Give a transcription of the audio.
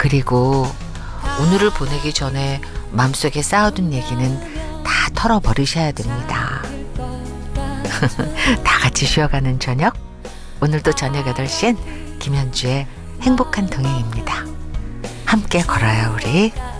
그리고 오늘을 보내기 전에 마음속에 쌓아둔 얘기는 다 털어버리셔야 됩니다. 다 같이 쉬어가는 저녁. 오늘도 저녁 8시엔 김현주의 행복한 동행입니다. 함께 걸어요 우리.